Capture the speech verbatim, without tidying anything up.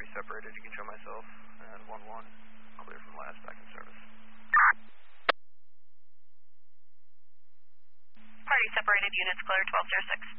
separated, you can show myself, and one one, clear from last, back in service. Party separated, units clear, twelve zero six.